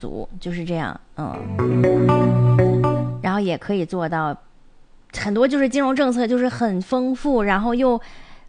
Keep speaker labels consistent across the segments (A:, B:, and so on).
A: 足，就是这样，然后也可以做到很多，就是金融政策就是很丰富，然后又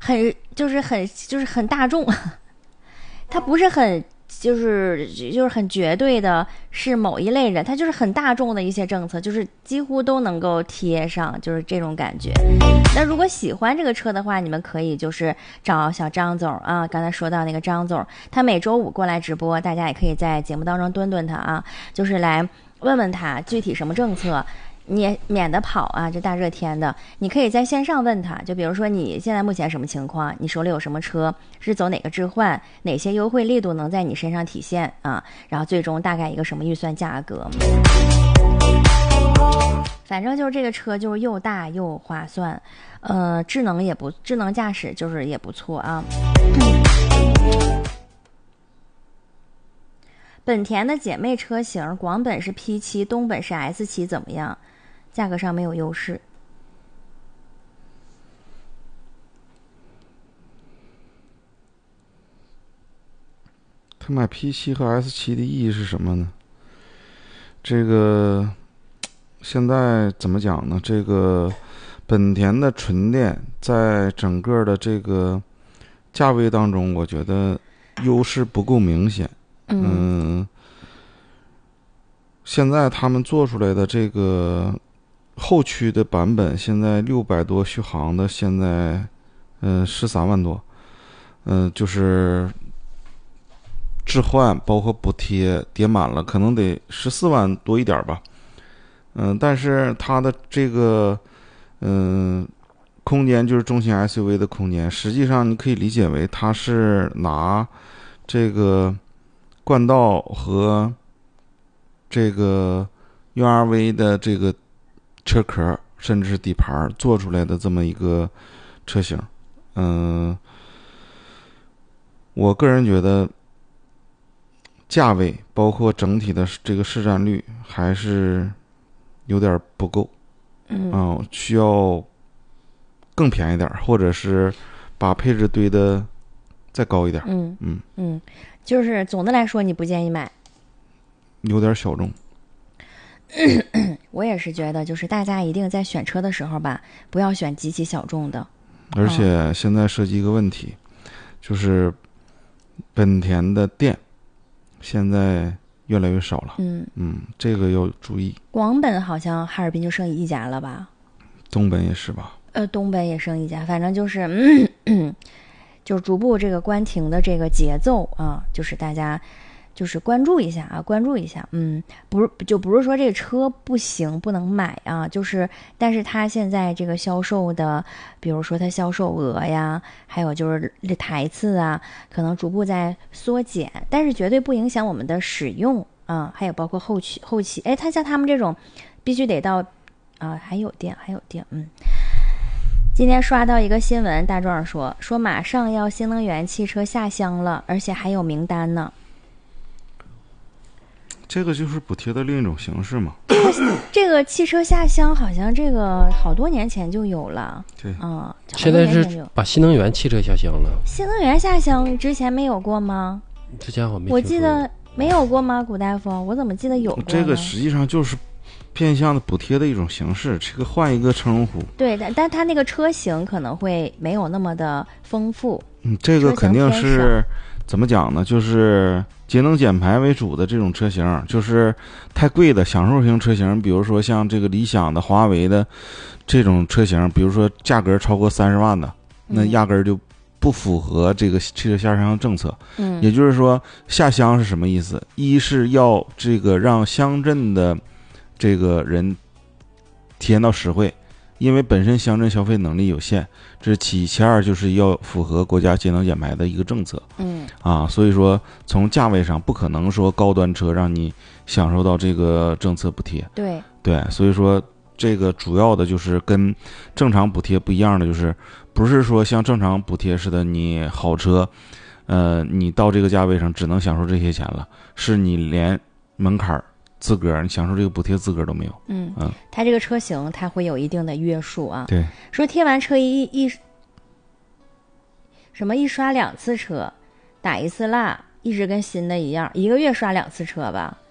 A: 很大众，它不是很就是很绝对的是某一类人，它就是很大众的一些政策，就是几乎都能够贴上，就是这种感觉。那如果喜欢这个车的话，你们可以就是找小张总啊，刚才说到那个张总，他每周五过来直播，大家也可以在节目当中蹲蹲他啊，就是来问问他具体什么政策。你也免得跑啊，这大热天的，你可以在线上问他，就比如说你现在目前什么情况，你手里有什么车，是走哪个置换，哪些优惠力度能在你身上体现啊，然后最终大概一个什么预算价格。反正就是这个车就是又大又划算，智能驾驶就是也不错啊。本田的姐妹车型，广本是 P7， 东本是 S7， 怎么样？价格上没有优势。
B: 他买 P7 和 S7 的意义是什么呢？这个现在怎么讲呢？这个本田的纯电在整个的这个价位当中，我觉得优势不够明显。现在他们做出来的这个后驱的版本，现在600多续航的，现在13万多，就是置换包括补贴叠满了，可能得14万多一点吧。但是它的这个空间就是中型 SUV 的空间，实际上你可以理解为它是拿这个冠道和这个 URV 的这个车壳甚至是底盘做出来的这么一个车型。我个人觉得价位包括整体的这个市占率还是有点不够，需要更便宜点，或者是把配置堆的再高一点。
A: 就是总的来说你不建议买，
B: 有点小众。
A: 我也是觉得，就是大家一定在选车的时候吧，不要选极其小众的。
B: 而且现在涉及一个问题，就是本田的店现在越来越少了。这个要注意。
A: 广本好像哈尔滨就剩一家了吧？
B: 东本也是吧？
A: 东本也剩一家，反正就是就是逐步这个关停的这个节奏啊，就是大家就是关注一下啊，关注一下。不是说这个车不行不能买啊，就是但是它现在这个销售的，比如说它销售额呀，还有就是台次啊，可能逐步在缩减，但是绝对不影响我们的使用啊，还有包括后期，它像他们这种必须得到啊，还有电。今天刷到一个新闻，大壮说马上要新能源汽车下乡了，而且还有名单呢。
B: 这个就是补贴的另一种形式嘛。
A: 这个汽车下乡好像这个好多年前就有了。
B: 对，
C: 现在是把新能源汽车下乡了。
A: 新能源下乡之前没有过吗？
C: 之前
A: 我记得没有过吗？古大夫，我怎么记得有过呢？
B: 这个实际上就是变相的补贴的一种形式，这个换一个称呼。
A: 对，但它那个车型可能会没有那么的丰富。
B: 这个肯定是怎么讲呢？就是节能减排为主的这种车型，就是太贵的享受型车型，比如说像这个理想的、华为的这种车型，比如说价格超过30万的，那压根儿就不符合这个汽车下乡政策。也就是说下乡是什么意思？一是要这个让乡镇的这个人体验到实惠，因为本身乡镇消费能力有限，这是其一。其二就是要符合国家节能减排的一个政策。所以说从价位上不可能说高端车让你享受到这个政策补贴。对，所以说这个主要的就是跟正常补贴不一样的，就是不是说像正常补贴似的，你好车，你到这个价位上只能享受这些钱了，是你连门槛资格，你享受这个补贴资格都没有。
A: 它这个车型它会有一定的约束啊。
B: 对，
A: 说贴完车一刷2次车，打1次蜡，一直跟新的一样，1个月刷2次车吧。